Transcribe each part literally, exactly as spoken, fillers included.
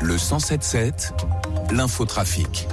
Le cent sept sept, l'infotrafic.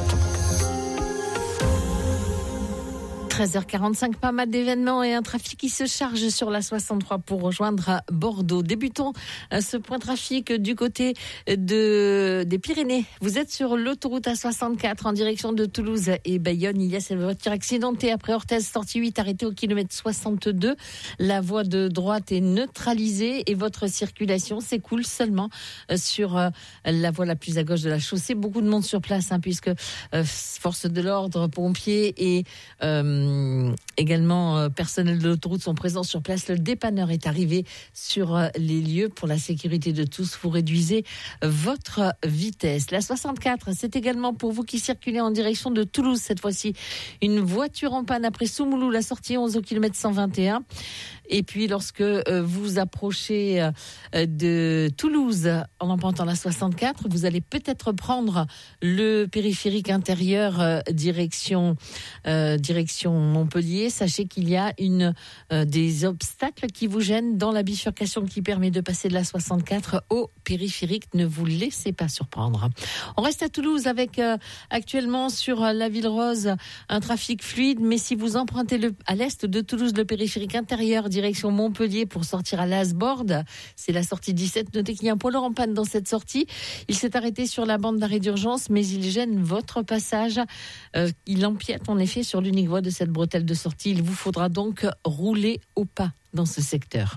treize heures quarante-cinq, pas mal d'événements et un trafic qui se charge sur la soixante-trois pour rejoindre Bordeaux. Débutons ce point trafic du côté de, des Pyrénées. Vous êtes sur l'autoroute A soixante-quatre en direction de Toulouse et Bayonne. Il y a cette voiture accidentée après Orthez, sortie huit, arrêtée au kilomètre soixante-deux. La voie de droite est neutralisée et votre circulation s'écoule seulement sur la voie la plus à gauche de la chaussée. Beaucoup de monde sur place, hein, puisque euh, forces de l'ordre, pompiers et euh, également euh, personnel de l'autoroute sont présents sur place. Le dépanneur est arrivé sur euh, les lieux. Pour la sécurité de tous, vous réduisez votre vitesse. La soixante-quatre, c'est également pour vous qui circulez en direction de Toulouse. Cette fois-ci, une voiture en panne après Soumoulou, la sortie onze au kilomètre cent vingt et un. Et puis lorsque euh, vous approchez euh, de Toulouse en empruntant la soixante-quatre, vous allez peut-être prendre le périphérique intérieur euh, direction euh, direction Montpellier. Sachez qu'il y a une euh, des obstacles qui vous gênent dans la bifurcation qui permet de passer de la soixante-quatre au périphérique. Ne vous laissez pas surprendre. On reste à Toulouse avec euh, actuellement sur la Ville Rose un trafic fluide, mais si vous empruntez le, à l'est de Toulouse le périphérique intérieur direction Montpellier pour sortir à Lasborde, c'est la sortie dix-sept. Notez qu'il y a un poids lourd en panne dans cette sortie. Il s'est arrêté sur la bande d'arrêt d'urgence, mais il gêne votre passage. Euh, il empiète en effet sur l'unique voie de cette bretelle de sortie. Il vous faudra donc rouler au pas dans ce secteur.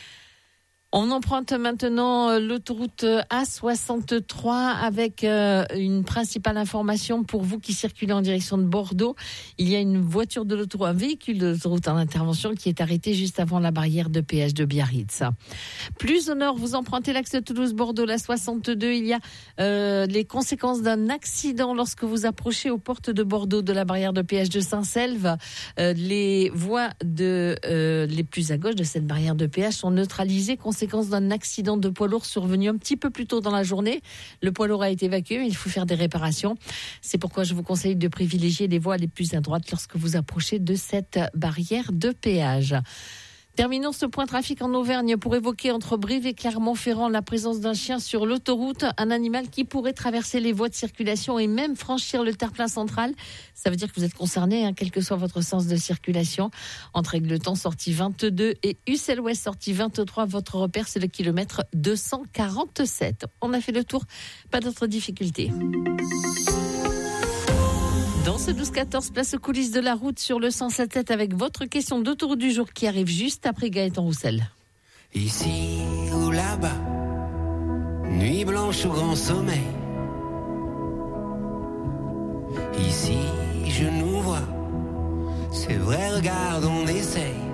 On emprunte maintenant l'autoroute A soixante-trois avec une principale information pour vous qui circulez en direction de Bordeaux. Il y a une voiture de l'autoroute, un véhicule de l'autoroute en intervention qui est arrêté juste avant la barrière de péage de Biarritz. Plus au nord, vous empruntez l'axe de Toulouse-Bordeaux, la soixante-deux. Il y a euh, les conséquences d'un accident lorsque vous approchez aux portes de Bordeaux de la barrière de péage de Saint-Selve. Euh, les voies de, euh, les plus à gauche de cette barrière de péage sont neutralisées. Conséquence d'un accident de poids lourd survenu un petit peu plus tôt dans la journée. Le poids lourd a été évacué, mais il faut faire des réparations. C'est pourquoi je vous conseille de privilégier les voies les plus à droite lorsque vous approchez de cette barrière de péage. Terminons ce point trafic en Auvergne pour évoquer entre Brive et Clermont-Ferrand la présence d'un chien sur l'autoroute, un animal qui pourrait traverser les voies de circulation et même franchir le terre-plein central. Ça veut dire que vous êtes concerné, hein, quel que soit votre sens de circulation. Entre Aigleton, sortie vingt-deux, et Ussel-Ouest, sortie vingt-trois, votre repère, c'est le kilomètre deux cent quarante-sept. On a fait le tour, pas d'autres difficultés. Dans ce douze quatorze, place aux coulisses de la route sur le cent sept sept avec votre question d'autoroute du jour qui arrive juste après Gaëtan Roussel. Ici ou là-bas, nuit blanche ou grand sommeil. Ici je nous vois, c'est vrai, regarde, on essaye.